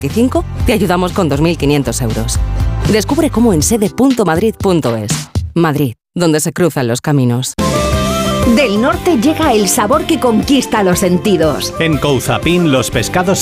te ayudamos con 2.500 euros. Descubre cómo en sede.madrid.es. Madrid, donde se cruzan los caminos. Del norte llega el sabor que conquista los sentidos. En Couzapin los pescados